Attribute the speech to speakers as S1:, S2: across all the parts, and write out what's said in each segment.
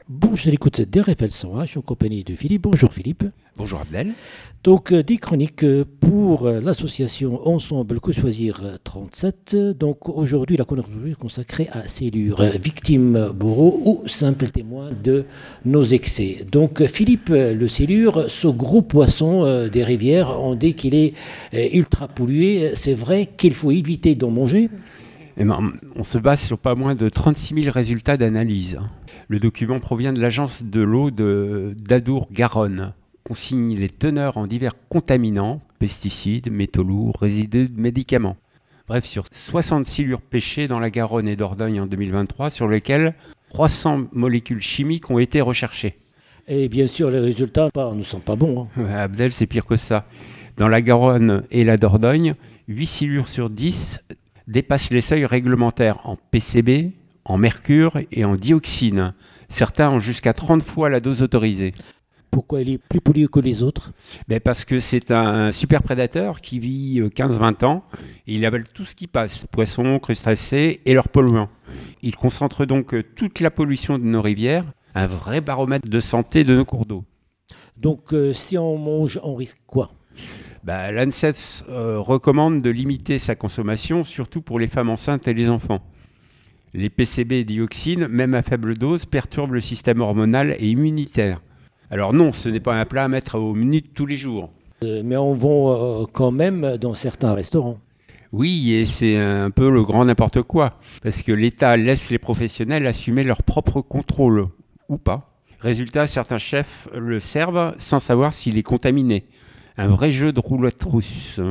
S1: Bonjour, à l'écoute d'RFL 101, je suis en compagnie de Philippe. Bonjour Philippe.
S2: Bonjour Abdel.
S1: Donc des chroniques pour l'association Ensemble Que Choisir 37. Donc aujourd'hui, la chronique est consacrée à Cellure, victime, bourreau ou simple témoin de nos excès. Donc Philippe, le Cellure, ce gros poisson des rivières, on dit qu'il est ultra pollué. C'est vrai qu'il faut éviter d'en manger.
S2: On se base sur pas moins de 36 000 résultats d'analyse. Le document provient de l'agence de l'eau d'Adour-Garonne. Consigne les teneurs en divers contaminants, pesticides, métaux lourds, résidus de médicaments. Bref, sur 60 silures pêchées dans la Garonne et Dordogne en 2023, sur lesquelles 300 molécules chimiques ont été recherchées.
S1: Et bien sûr, les résultats ne sont pas bons.
S2: Abdel, c'est pire que ça. Dans la Garonne et la Dordogne, 8 silures sur 10 dépassent les seuils réglementaires en PCB, en mercure et en dioxine. Certains ont jusqu'à 30 fois la dose autorisée.
S1: Pourquoi il est plus pollué que les autres ?
S2: Parce que c'est un super prédateur qui vit 15-20 ans et il avale tout ce qui passe, poissons, crustacés et leurs polluants. Il concentre donc toute la pollution de nos rivières, un vrai baromètre de santé de nos cours d'eau.
S1: Donc si on mange, on risque quoi ?
S2: L'ANSES recommande de limiter sa consommation, surtout pour les femmes enceintes et les enfants. Les PCB et dioxines, même à faible dose, perturbent le système hormonal et immunitaire. Alors non, ce n'est pas un plat à mettre aux minutes tous les jours.
S1: Mais on vend quand même dans certains restaurants.
S2: Oui, et c'est un peu le grand n'importe quoi, parce que l'État laisse les professionnels assumer leur propre contrôle, ou pas. Résultat, certains chefs le servent sans savoir s'il est contaminé. Un vrai jeu de roulette russe.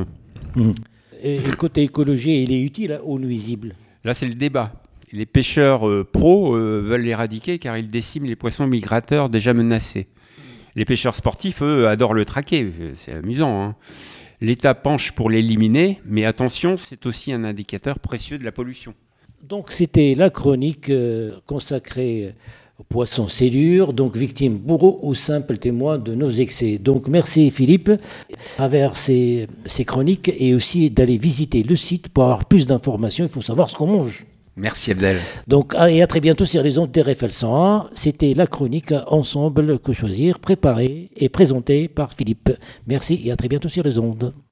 S1: Et côté écologie, il est utile ou nuisible ?
S2: Là, c'est le débat. Les pêcheurs pros veulent l'éradiquer car il décime les poissons migrateurs déjà menacés. Les pêcheurs sportifs, eux, adorent le traquer. C'est amusant, hein. L'État penche pour l'éliminer, mais attention, c'est aussi un indicateur précieux de la pollution.
S1: Donc, c'était la chronique consacrée au poisson Cellure, donc victime, bourreau ou simple témoin de nos excès. Donc merci Philippe, à travers ces chroniques et aussi d'aller visiter le site pour avoir plus d'informations, il faut savoir ce qu'on mange.
S2: Merci Abdel.
S1: Donc et à très bientôt sur les ondes d'RFL 101, c'était la chronique Ensemble Que Choisir, préparée et présentée par Philippe. Merci et à très bientôt sur les ondes.